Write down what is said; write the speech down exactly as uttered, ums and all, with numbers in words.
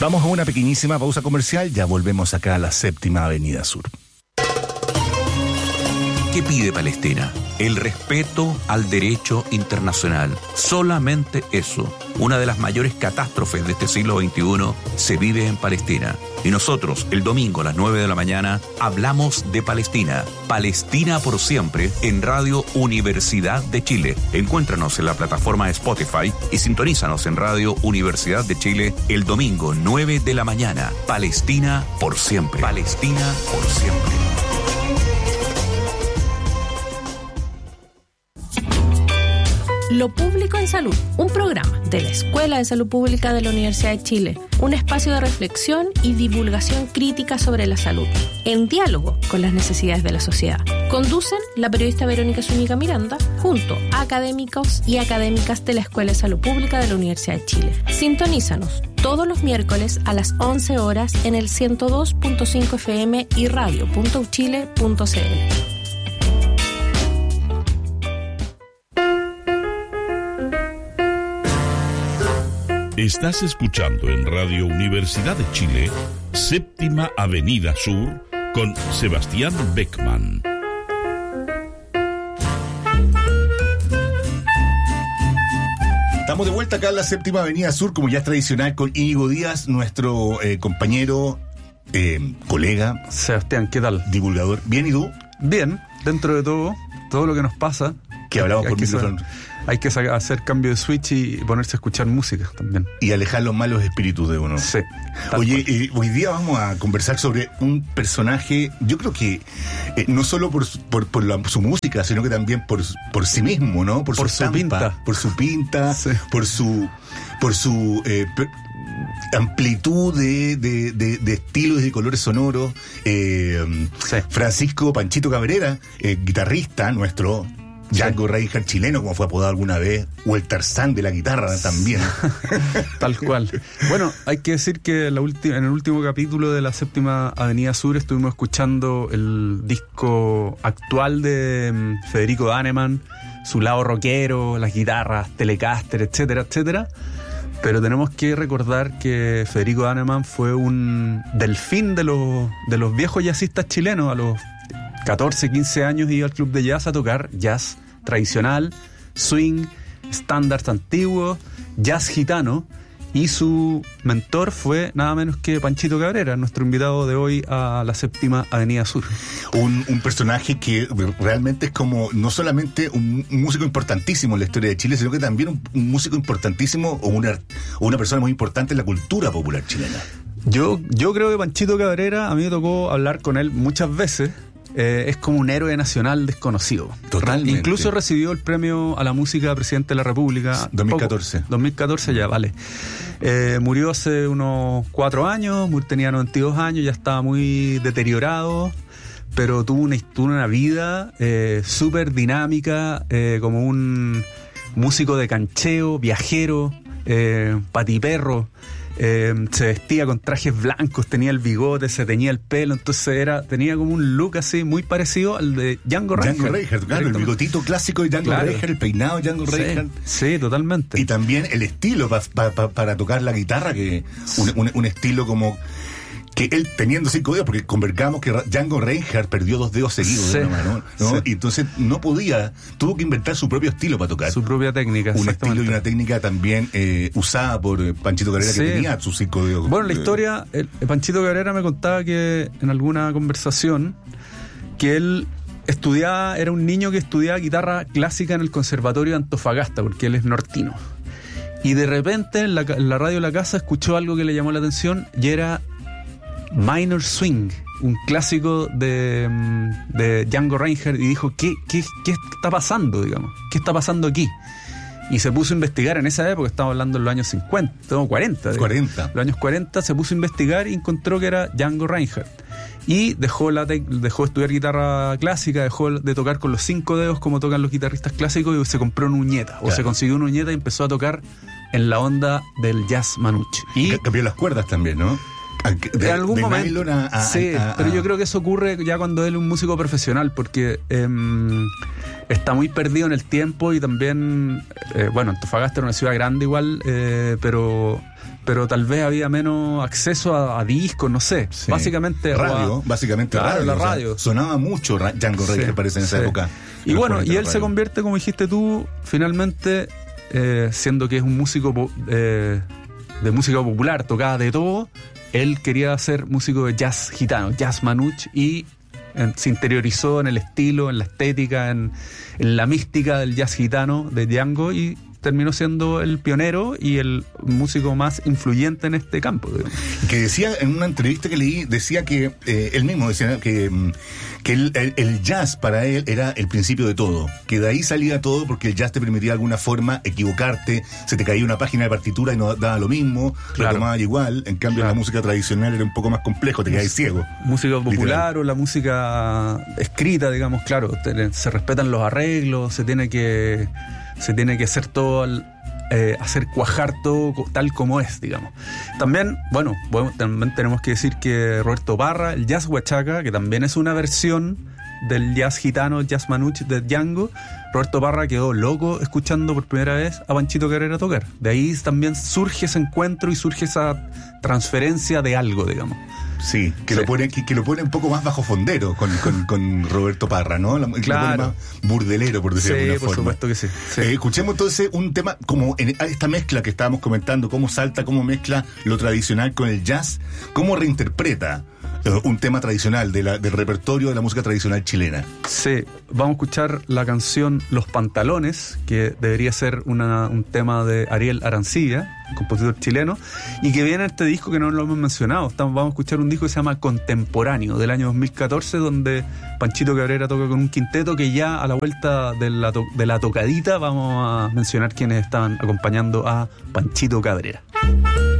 Vamos a una pequeñísima pausa comercial, ya volvemos acá a la Séptima Avenida Sur. ¿Qué pide Palestina? El respeto al derecho internacional. Solamente eso. Una de las mayores catástrofes de este siglo veintiuno se vive en Palestina. Y nosotros, el domingo a las nueve de la mañana, hablamos de Palestina. Palestina por siempre en Radio Universidad de Chile. Encuéntranos en la plataforma de Spotify y sintonízanos en Radio Universidad de Chile el domingo nueve de la mañana. Palestina por siempre. Palestina por siempre. Lo Público en Salud, un programa de la Escuela de Salud Pública de la Universidad de Chile, un espacio de reflexión y divulgación crítica sobre la salud, en diálogo con las necesidades de la sociedad. Conducen la periodista Verónica Zúñiga Miranda, junto a académicos y académicas de la Escuela de Salud Pública de la Universidad de Chile. Sintonízanos todos los miércoles a las once horas en el ciento dos punto cinco F M y radio punto u chile punto c l. Estás escuchando en Radio Universidad de Chile, Séptima Avenida Sur, con Sebastián Beckman. Estamos de vuelta acá en la Séptima Avenida Sur, como ya es tradicional, con Íñigo Díaz, nuestro eh, compañero, eh, colega. Sebastián, ¿qué tal? Divulgador. ¿Bien y tú? Bien, dentro de todo, todo lo que nos pasa. Que hablamos hay por que micrófono. Hay que hacer cambio de switch y ponerse a escuchar música también. Y alejar los malos espíritus de uno. Sí. Oye, eh, hoy día vamos a conversar sobre un personaje, yo creo que eh, no solo por, por, por la, su música, sino que también por, por sí mismo, ¿no? Por, por su, su estampa, pinta. Por su pinta, sí. por su... Por su eh, per, amplitud de, de, de, de estilos y de colores sonoros. Eh, sí. Francisco Panchito Cabrera, eh, guitarrista nuestro... Django sí. Reinhardt chileno, como fue apodado alguna vez, o el Tarzán de la guitarra también. Tal cual. Bueno, hay que decir que la ulti- en el último capítulo de la Séptima Avenida Sur estuvimos escuchando el disco actual de um, Federico Daneman, su lado rockero, las guitarras, Telecaster, etcétera, etcétera. Pero tenemos que recordar que Federico Daneman fue un delfín de los, de los viejos jazzistas chilenos. A los catorce, quince años iba al club de jazz a tocar jazz tradicional, swing, estándares antiguos, jazz gitano, y su mentor fue nada menos que Panchito Cabrera, nuestro invitado de hoy a la Séptima Avenida Sur. Un, un personaje que realmente es como no solamente un, un músico importantísimo en la historia de Chile, sino que también un, un músico importantísimo o una, o una persona muy importante en la cultura popular chilena. Yo, yo creo que Panchito Cabrera, a mí me tocó hablar con él muchas veces. Eh, es como un héroe nacional desconocido. Totalmente. Incluso recibió el premio a la música Presidente de la República. dos mil catorce. Poco, dos mil catorce ya, vale. Eh, murió hace unos cuatro años, tenía noventa y dos años, ya estaba muy deteriorado, pero tuvo una, tuvo una vida eh, súper dinámica, eh, como un músico de cancheo, viajero, eh, patiperro. Eh, se vestía con trajes blancos, tenía el bigote, se teñía el pelo, entonces era tenía como un look así muy parecido al de Django Reinhardt. Django Reinhardt, claro, el bigotito clásico de Django claro. Reinhardt, el peinado de Django sí, Reinhardt. Sí, totalmente. Y también el estilo pa, pa, pa, para tocar la guitarra, que un, un, un estilo como... que él teniendo cinco dedos, porque convergamos que Django Reinhardt perdió dos dedos seguidos sí, de una mano, ¿no? Sí. Y entonces no podía, tuvo que inventar su propio estilo para tocar. Su propia técnica, un estilo y una técnica también eh, usada por Panchito Cabrera, sí. que tenía sus cinco dedos. Bueno, la historia, el, Panchito Cabrera me contaba que en alguna conversación, que él estudiaba, era un niño que estudiaba guitarra clásica en el Conservatorio de Antofagasta, porque él es nortino. Y de repente en la, en la radio de la casa escuchó algo que le llamó la atención y era Minor Swing, un clásico de, de Django Reinhardt, y dijo, ¿qué, qué, ¿qué está pasando, digamos? ¿Qué está pasando aquí? Y se puso a investigar en esa época, estamos hablando de los años cincuenta, no, cuarenta. cuarenta. Los años cuarenta, se puso a investigar y encontró que era Django Reinhardt. Y dejó, la te- dejó de estudiar guitarra clásica, dejó de tocar con los cinco dedos como tocan los guitarristas clásicos y se compró una uñeta, claro. o se consiguió una uñeta y empezó a tocar en la onda del jazz manuche. Y cambió las cuerdas también, ¿no? De, en algún de momento. nylon a, a, sí, a, a, pero yo creo que eso ocurre ya cuando él es un músico profesional, porque eh, está muy perdido en el tiempo y también, eh, bueno, Antofagasta era una ciudad grande igual, eh, pero pero tal vez había menos acceso a, a discos, no sé. Sí. Básicamente radio, a, básicamente claro, radio. la O sea, radio. sonaba mucho Django Rey, sí, que parece en esa sí. época. Y bueno, y él se convierte, como dijiste tú, finalmente, eh, siendo que es un músico eh, de música popular, tocaba de todo. Él quería ser músico de jazz gitano, jazz manouche, y en, se interiorizó en el estilo, en la estética, en, en la mística del jazz gitano de Django, y terminó siendo el pionero y el músico más influyente en este campo, digamos. Que decía, en una entrevista que leí, decía que eh, él mismo decía que, que el, el, el jazz para él era el principio de todo, que de ahí salía todo, porque el jazz te permitía de alguna forma equivocarte, se te caía una página de partitura y no daba lo mismo, claro. Lo tomaba igual. En cambio, claro. La música tradicional era un poco más complejo, te quedabas ciego. Música popular literal. O la música escrita, digamos, claro, te, se respetan los arreglos, se tiene que se tiene que hacer todo, eh, hacer cuajar todo tal como es, digamos. También, bueno, bueno, también tenemos que decir que Roberto Parra, el jazz huachaca, que también es una versión del jazz gitano, jazz manouche de Django, Roberto Parra quedó loco escuchando por primera vez a Panchito Cabrera tocar. De ahí también surge ese encuentro y surge esa transferencia de algo, digamos. Sí, que, sí. Lo pone, que, que lo pone un poco más bajo fondero con, con, con Roberto Parra, ¿no? La, claro. Lo pone más burdelero, por decirlo sí, de alguna por forma. Supuesto que sí. sí. Eh, escuchemos entonces un tema como en esta mezcla que estábamos comentando, cómo salta, cómo mezcla lo tradicional con el jazz, cómo reinterpreta uh, un tema tradicional de la, del repertorio de la música tradicional chilena. Sí, vamos a escuchar la canción Los Pantalones, que debería ser una, un tema de Ariel Arancibia, compositor chileno, y que viene en este disco que no lo hemos mencionado. Estamos, vamos a escuchar un disco que se llama Contemporáneo, del año dos mil catorce, donde Panchito Cabrera toca con un quinteto, que ya a la vuelta de la, to- de la tocadita vamos a mencionar quienes estaban acompañando a Panchito Cabrera.